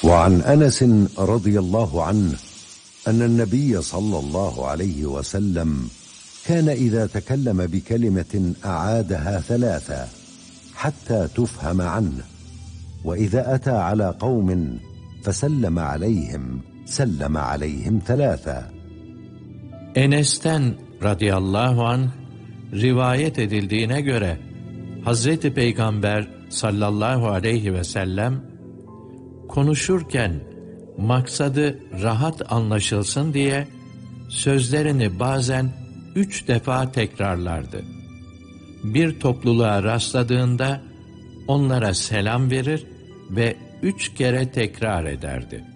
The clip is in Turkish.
وعن أنس رضي الله عنه أن النبي صلى الله عليه وسلم كان إذا تكلم بكلمة أعادها ثلاثا حتى تفهم عنه، وإذا أتى على قوم فسلم عليهم سلم عليهم ثلاثا. Enes'ten radıyallahu anh rivayet edildiğine göre Hazreti Peygamber sallallahu aleyhi ve sellem konuşurken maksadı rahat anlaşılsın diye sözlerini bazen 3 defa tekrarlardı. Bir topluluğa rastladığında onlara selam verir ve 3 kere tekrar ederdi.